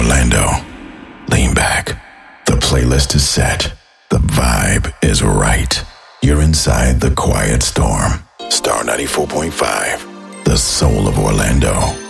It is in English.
Orlando. Lean back. The playlist is set. The vibe is right. You're inside the quiet storm. Star 94.5, the soul of Orlando.